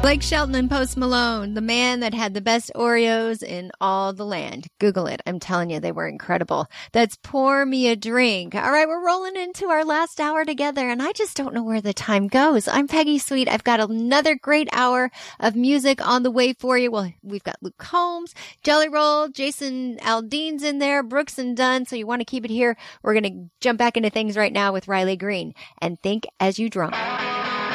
Blake Shelton and Post Malone, the man that had the best Oreos in all the land. Google it. I'm telling you, they were incredible. That's Pour Me a Drink. All right, we're rolling into our last hour together, and I just don't know where the time goes. I'm Peggy Sweet. I've got another great hour of music on the way for you. Well, we've got Luke Combs, Jelly Roll, Jason Aldean's in there, Brooks and Dunn, so you want to keep it here. We're going to jump back into things right now with Riley Green. And think as you drum.